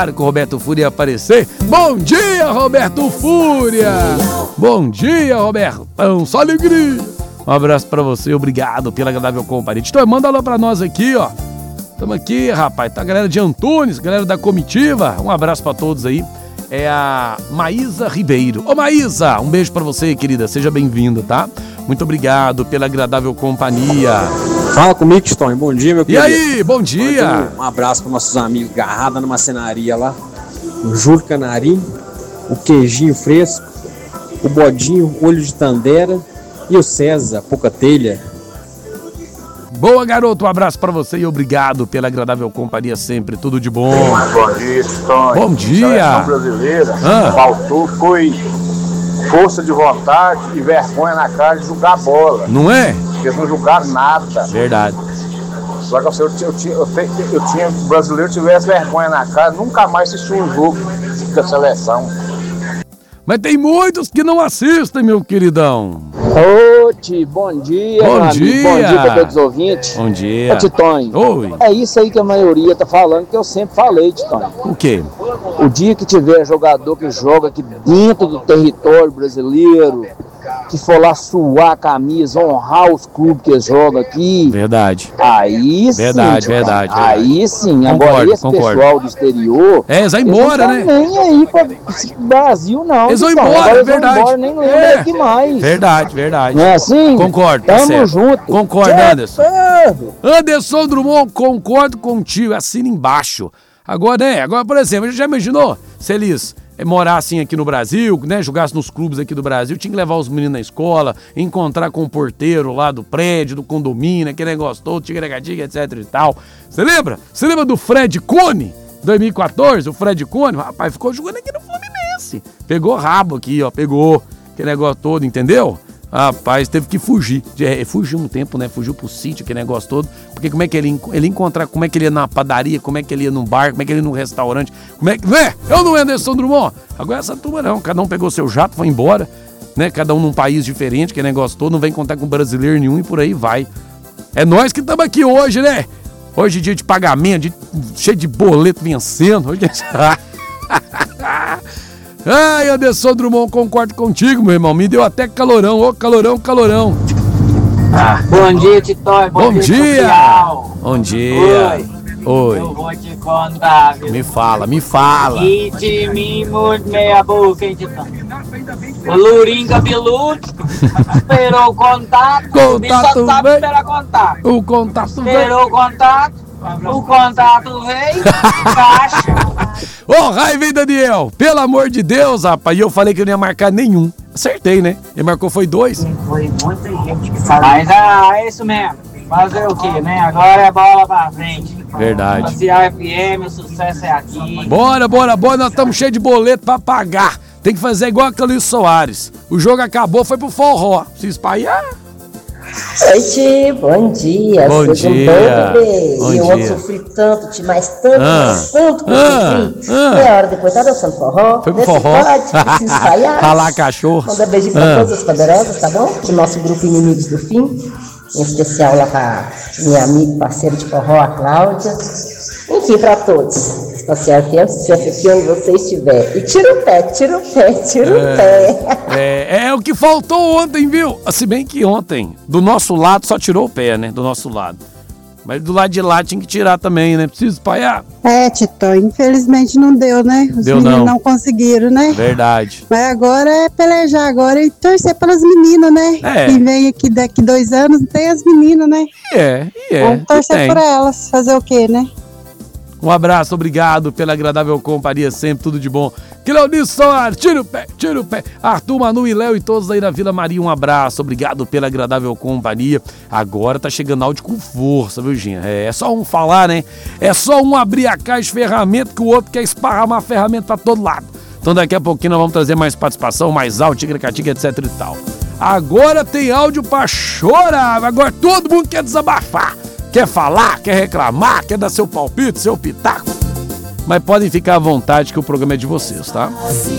Que o Roberto Fúria ia aparecer. Bom dia, Roberto Fúria! Bom dia, Robertão, só alegria! Um abraço pra você, obrigado pela agradável companhia. Então, manda lá pra nós aqui, ó. Tamo aqui, rapaz, tá a galera de Antunes, galera da comitiva. Um abraço pra todos aí. É a Maísa Ribeiro. Ô Maísa, um beijo pra você, querida, seja bem-vinda, tá? Muito obrigado pela agradável companhia. Fala comigo, Tony. Bom dia, meu querido. E aí, bom dia. Um abraço para nossos amigos Garrada na Marcenaria lá. O Júlio Canarim, o Queijinho Fresco, o Bodinho Olho de Tandera e o César Pouca Telha. Boa, garoto. Um abraço pra você e obrigado pela agradável companhia sempre. Tudo de bom. Bom dia, Tony. Bom dia. A seleção brasileira faltou, foi força de vontade e vergonha na cara de jogar bola. Não é? Eles não jogaram nada. Verdade. Só que se eu tinha o brasileiro tivesse vergonha na cara, nunca mais assisti um jogo da seleção. Mas tem muitos que não assistem, meu queridão. Ô, Ti, bom dia, bom meu dia. amigo. Bom dia pra todos os ouvintes. Bom dia. Ô, Titonho. Oi. É isso aí que a maioria tá falando, que eu sempre falei, Titonho. O quê? O dia que tiver jogador que joga aqui dentro do território brasileiro, que for lá suar a camisa, honrar os clubes que eles jogam aqui. Verdade. Aí sim. Verdade. Aí sim. Concordo, agora esse concordo. pessoal do exterior. Eles vão embora, né? Não tá nem aí pra Brasil, não. Eles vão Titonho. embora, Agora é eles vão verdade. embora, nem lembra aqui mais. Verdade. Não é assim? Concordo, tá Tamo certo. junto. Concordo, Anderson. Anderson Drummond, concordo contigo, assina embaixo. Agora, por exemplo, já imaginou se eles morassem aqui no Brasil, né, jogassem nos clubes aqui do Brasil, tinha que levar os meninos na escola, encontrar com o porteiro lá do prédio, do condomínio, aquele negócio todo, tigre-gatinga, etc e tal. Você lembra? Você lembra do Fred Cone? 2014, o Fred Cone, rapaz, ficou jogando aqui no Fluminense. Pegou rabo aqui, ó, pegou aquele negócio todo, entendeu? Rapaz, teve que fugir. Fugiu um tempo, né? Fugiu pro sítio, aquele negócio todo. Porque como é que ele encontrar, como é que ele ia na padaria, como é que ele ia num bar, como é que ele ia num restaurante, como é que... Não é? Eu não, Anderson Drummond. Agora essa turma não, cada um pegou seu jato, foi embora, né? Cada um num país diferente, aquele negócio todo, não vem contar com brasileiro nenhum e por aí vai. É nós que estamos aqui hoje, né? Hoje é dia de pagamento, cheio de boleto vencendo. Hoje é... Ai, Anderson Drummond, concordo contigo, meu irmão. Me deu até calorão, ô calorão. Bom dia, Titói. Bom dia. Social. Bom dia. Oi. Eu vou te contar, viu? Me fala. Que time muito meia boca, hein, Titói? O Lourinho cabeludo esperou o contato. O bicho só sabe esperar contato. O contato esperou o contato. O contato veio, caixa. Ô, raiva, Daniel, pelo amor de Deus, rapaz. E eu falei que eu não ia marcar nenhum. Acertei, né? Ele marcou, foi 2. Foi muita gente que falou. Mas é isso mesmo. Fazer o quê, né? Agora é bola pra frente. Verdade. Social FM, o sucesso é aqui. Bora. Nós estamos cheios de boleto pra pagar. Tem que fazer igual a Clício Soares. O jogo acabou, foi pro forró. Se espalhar. Oi, Ti, bom dia. Bom Sejam dia. todos bem. Bom E eu dia. ontem sofri tanto, Ti, mas tanto que eu sofri. Meia hora depois tá dançando forró. Foi pro Vê se forró. pode, se ensaiar. Ralar cachorro. Manda beijinho pra todas as poderosas, tá bom? Do nosso grupo Inimigos do Fim. Em especial lá pra minha amiga, parceira de forró, a Cláudia. Enfim, pra todos. Social FM, onde você estiver. E tira o pé. É o que faltou ontem, viu? Se bem que ontem, do nosso lado, só tirou o pé, né? Do nosso lado. Mas do lado de lá tinha que tirar também, né? Precisa espalhar. Titó, infelizmente não deu, né? Os meninos não conseguiram, né? Verdade. Mas agora é pelejar agora e torcer pelas meninas, né? Quem vem aqui daqui 2 anos tem as meninas, né? Vamos torcer por elas, fazer o quê, né? Um abraço, obrigado pela agradável companhia, sempre tudo de bom. Cleonice Soares, tira o pé. Arthur, Manu e Léo e todos aí da Vila Maria, um abraço, obrigado pela agradável companhia. Agora tá chegando áudio com força, viu, Ginha? É só um falar, né? É só um abrir a caixa de ferramenta que o outro quer esparramar a ferramenta pra todo lado. Então daqui a pouquinho nós vamos trazer mais participação, mais áudio, tigre-catinga, etc e tal. Agora tem áudio pra chorar, agora todo mundo quer desabafar. Quer falar, quer reclamar, quer dar seu palpite, seu pitaco. Mas podem ficar à vontade que o programa é de vocês, tá?